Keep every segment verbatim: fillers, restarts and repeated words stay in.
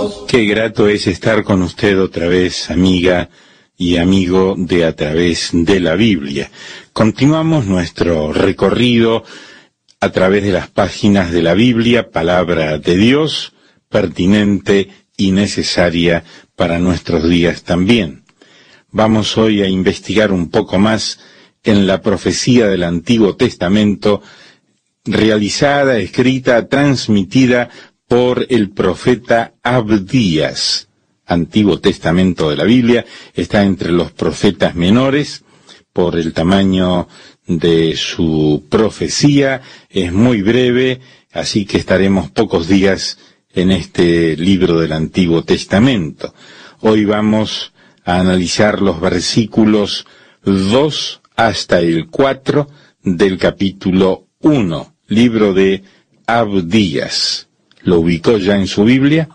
Dios. Qué grato es estar con usted otra vez, amiga y amigo de A Través de la Biblia. Continuamos nuestro recorrido a través de las páginas de la Biblia, palabra de Dios, pertinente y necesaria para nuestros días también. Vamos hoy a investigar un poco más en la profecía del Antiguo Testamento, realizada, escrita, transmitida por el profeta Abdías. Antiguo Testamento de la Biblia está entre los profetas menores por el tamaño de su profecía, es muy breve, así que estaremos pocos días en este libro del Antiguo Testamento. Hoy vamos a analizar los versículos dos hasta el cuatro del capítulo uno, libro de Abdías. ¿Lo ubicó ya en su Biblia?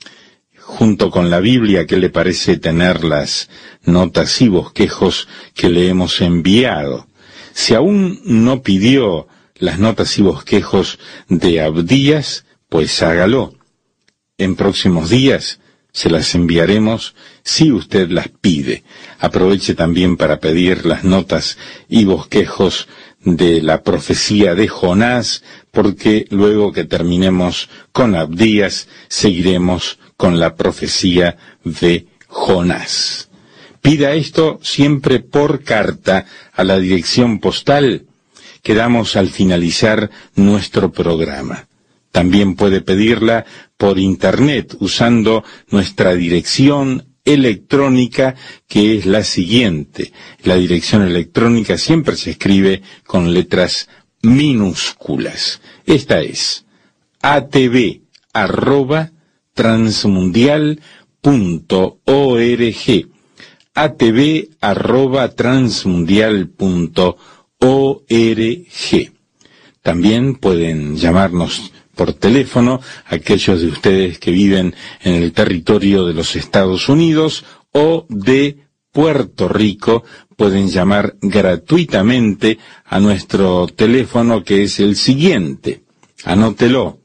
Junto con la Biblia, ¿qué le parece tener las notas y bosquejos que le hemos enviado? Si aún no pidió las notas y bosquejos de Abdías, pues hágalo. En próximos días se las enviaremos si usted las pide. Aproveche también para pedir las notas y bosquejos de la profecía de Jonás, porque luego que terminemos con Abdías, seguiremos con la profecía de Jonás. Pida esto siempre por carta a la dirección postal que damos al finalizar nuestro programa. También puede pedirla por internet usando nuestra dirección electrónica, que es la siguiente. La dirección electrónica siempre se escribe con letras minúsculas. Esta es atv arroba transmundial punto org, atv arroba transmundial punto org. También pueden llamarnos por teléfono aquellos de ustedes que viven en el territorio de los Estados Unidos o de Puerto Rico. Pueden llamar gratuitamente a nuestro teléfono, que es el siguiente. Anótelo: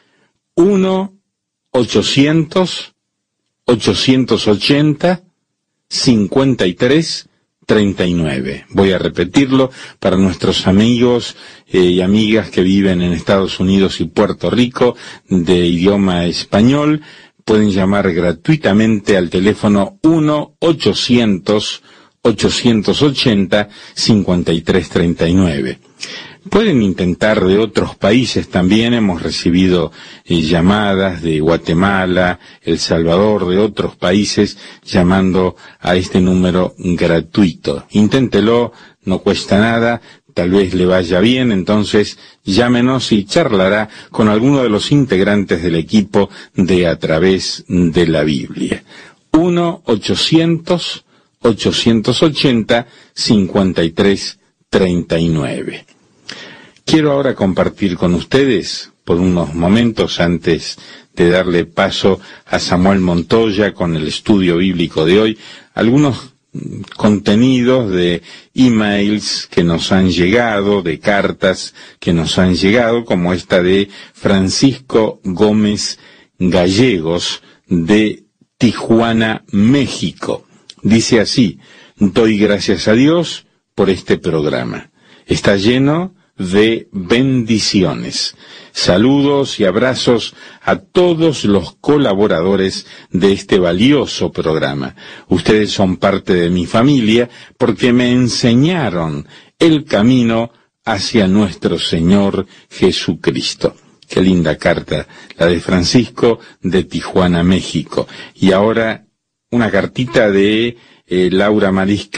uno ochocientos ochocientos ochenta cincuenta y tres treinta y nueve. Voy a repetirlo para nuestros amigos eh, y amigas que viven en Estados Unidos y Puerto Rico de idioma español. Pueden llamar gratuitamente al teléfono uno ochocientos ochocientos ochenta cincuenta y tres treinta y nueve. Pueden intentar de otros países también. Hemos recibido eh, llamadas de Guatemala, El Salvador, de otros países, llamando a este número gratuito. Inténtelo, no cuesta nada, tal vez le vaya bien, entonces llámenos y charlará con alguno de los integrantes del equipo de A Través de la Biblia. uno ochocientos ochocientos ochenta cincuenta y tres treinta y nueve. Quiero ahora compartir con ustedes, por unos momentos antes de darle paso a Samuel Montoya con el estudio bíblico de hoy, algunos contenidos de emails que nos han llegado, de cartas que nos han llegado, como esta de Francisco Gómez Gallegos, de Tijuana, México. Dice así: doy gracias a Dios por este programa. Está lleno de bendiciones. Saludos y abrazos a todos los colaboradores de este valioso programa. Ustedes son parte de mi familia porque me enseñaron el camino hacia nuestro Señor Jesucristo. Qué linda carta la de Francisco de Tijuana, México. Y ahora una cartita de eh, Laura Mariscal.